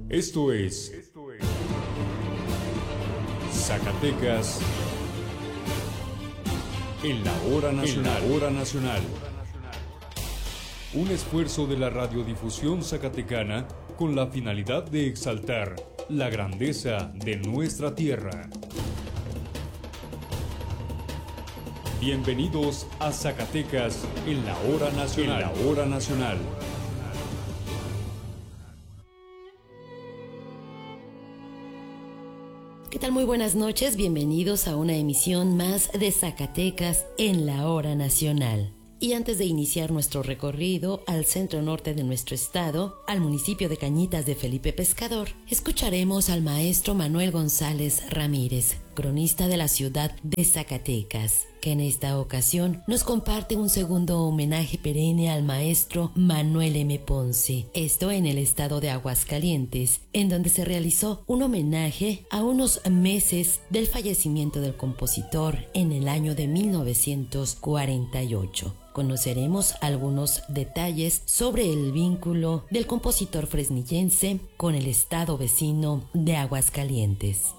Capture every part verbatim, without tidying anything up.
Esto es Zacatecas en la hora nacional. En la hora nacional. Un esfuerzo de la radiodifusión zacatecana con la finalidad de exaltar la grandeza de nuestra tierra. Bienvenidos a Zacatecas en la hora nacional. En la hora nacional. ¿Qué tal? Muy buenas noches, bienvenidos a una emisión más de Zacatecas en la hora nacional. Y antes de iniciar nuestro recorrido al centro norte de nuestro estado, al municipio de Cañitas de Felipe Pescador, escucharemos al maestro Manuel González Ramírez, cronista de la ciudad de Zacatecas, que en esta ocasión nos comparte un segundo homenaje perenne al maestro Manuel M. Ponce, esto en el estado de Aguascalientes, en donde se realizó un homenaje a unos meses del fallecimiento del compositor en el año de mil novecientos cuarenta y ocho. Conoceremos algunos detalles sobre el vínculo del compositor fresnillense con el estado vecino de Aguascalientes.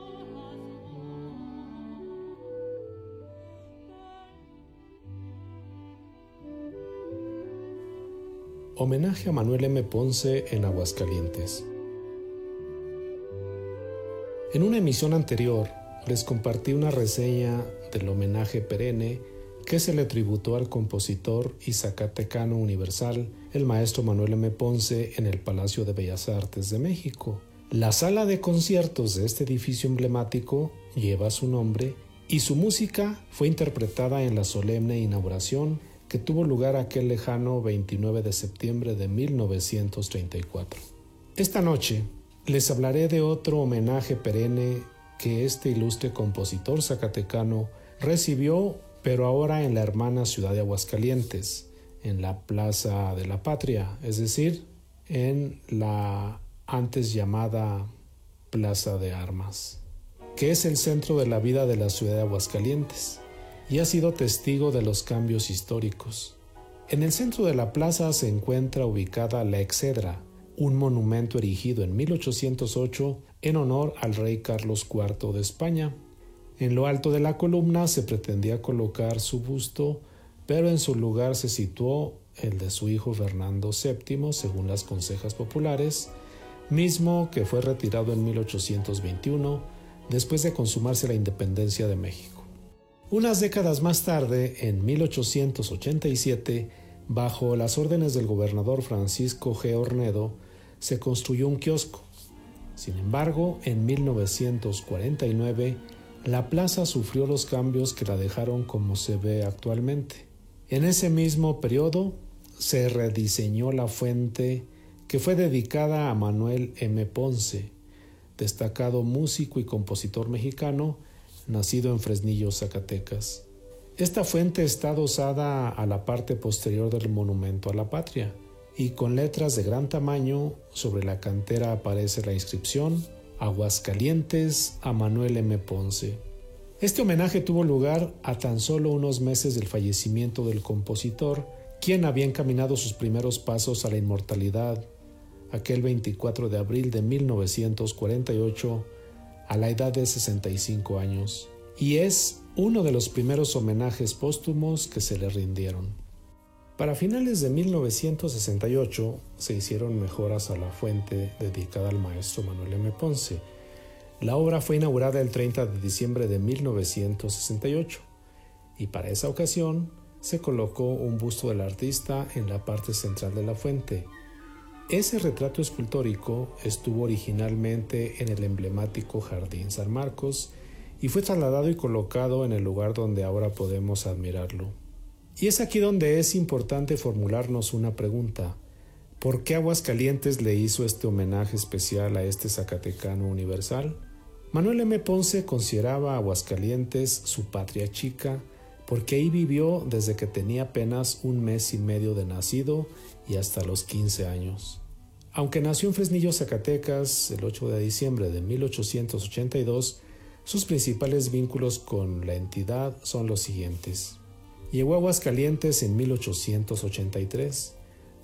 Homenaje a Manuel M. Ponce en Aguascalientes. En una emisión anterior les compartí una reseña del homenaje perenne que se le tributó al compositor y zacatecano universal, el maestro Manuel M. Ponce, en el Palacio de Bellas Artes de México. La sala de conciertos de este edificio emblemático lleva su nombre y su música fue interpretada en la solemne inauguración que tuvo lugar aquel lejano veintinueve de septiembre de mil novecientos treinta y cuatro. Esta noche les hablaré de otro homenaje perenne que este ilustre compositor zacatecano recibió, pero ahora en la hermana ciudad de Aguascalientes, en la Plaza de la Patria, es decir, en la antes llamada Plaza de Armas, que es el centro de la vida de la ciudad de Aguascalientes y ha sido testigo de los cambios históricos. En el centro de la plaza se encuentra ubicada la Exedra, un monumento erigido en mil ochocientos ocho en honor al rey Carlos cuarto de España. En lo alto de la columna se pretendía colocar su busto, pero en su lugar se situó el de su hijo Fernando séptimo, según las consejas populares, mismo que fue retirado en mil ochocientos veintiuno, después de consumarse la independencia de México. Unas décadas más tarde, en mil ochocientos ochenta y siete, bajo las órdenes del gobernador Francisco G. Ornedo, se construyó un kiosco. Sin embargo, en mil novecientos cuarenta y nueve, la plaza sufrió los cambios que la dejaron como se ve actualmente. En ese mismo periodo se rediseñó la fuente que fue dedicada a Manuel M. Ponce, destacado músico y compositor mexicano, nacido en Fresnillo, Zacatecas. Esta fuente está adosada a la parte posterior del monumento a la patria y con letras de gran tamaño sobre la cantera aparece la inscripción Aguascalientes a Manuel M. Ponce. Este homenaje tuvo lugar a tan solo unos meses del fallecimiento del compositor, quien había encaminado sus primeros pasos a la inmortalidad aquel veinticuatro de abril de mil novecientos cuarenta y ocho a la edad de sesenta y cinco años, y es uno de los primeros homenajes póstumos que se le rindieron. Para finales de mil novecientos sesenta y ocho se hicieron mejoras a la fuente dedicada al maestro Manuel M. Ponce. La obra fue inaugurada el treinta de diciembre de mil novecientos sesenta y ocho y para esa ocasión se colocó un busto del artista en la parte central de la fuente. Ese retrato escultórico estuvo originalmente en el emblemático Jardín San Marcos y fue trasladado y colocado en el lugar donde ahora podemos admirarlo. Y es aquí donde es importante formularnos una pregunta. ¿Por qué Aguascalientes le hizo este homenaje especial a este zacatecano universal? Manuel M. Ponce consideraba a Aguascalientes su patria chica porque ahí vivió desde que tenía apenas un mes y medio de nacido y hasta los quince años. Aunque nació en Fresnillo, Zacatecas, el ocho de diciembre de mil ochocientos ochenta y dos, sus principales vínculos con la entidad son los siguientes. Llegó a Aguascalientes en mil ochocientos ochenta y tres,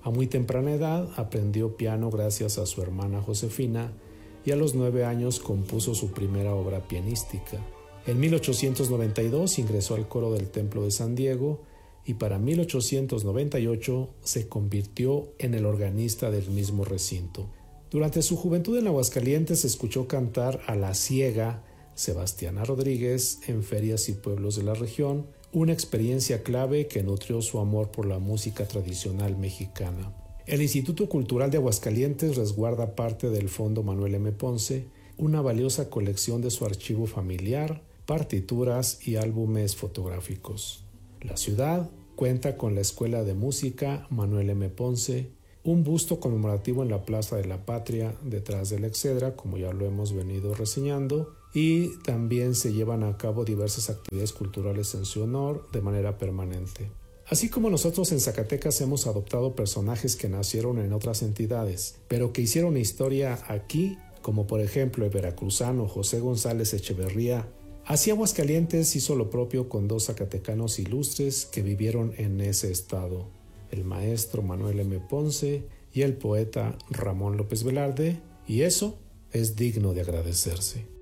A muy temprana edad aprendió piano gracias a su hermana Josefina y a los nueve años compuso su primera obra pianística. En mil ochocientos noventa y dos ingresó al coro del Templo de San Diego y para mil ochocientos noventa y ocho se convirtió en el organista del mismo recinto. Durante su juventud en Aguascalientes escuchó cantar a la ciega Sebastiana Rodríguez en ferias y pueblos de la región, una experiencia clave que nutrió su amor por la música tradicional mexicana. El Instituto Cultural de Aguascalientes resguarda parte del Fondo Manuel M. Ponce, una valiosa colección de su archivo familiar, partituras y álbumes fotográficos. La ciudad cuenta con la Escuela de Música Manuel M. Ponce, un busto conmemorativo en la Plaza de la Patria detrás de la Excedra, como ya lo hemos venido reseñando, y también se llevan a cabo diversas actividades culturales en su honor de manera permanente. Así como nosotros en Zacatecas hemos adoptado personajes que nacieron en otras entidades, pero que hicieron historia aquí, como por ejemplo el veracruzano José González Echeverría, así Aguascalientes hizo lo propio con dos zacatecanos ilustres que vivieron en ese estado, el maestro Manuel M. Ponce y el poeta Ramón López Velarde, y eso es digno de agradecerse.